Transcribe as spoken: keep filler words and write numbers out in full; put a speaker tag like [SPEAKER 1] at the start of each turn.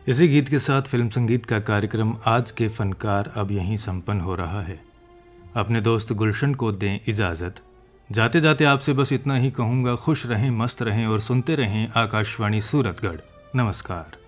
[SPEAKER 1] इसी गीत के साथ फिल्म संगीत का कार्यक्रम आज के फनकार अब यहीं संपन्न हो रहा है। अपने दोस्त गुलशन को दें इजाज़त। जाते जाते आपसे बस इतना ही कहूँगा, खुश रहें, मस्त रहें और सुनते रहें आकाशवाणी सूरतगढ़। नमस्कार।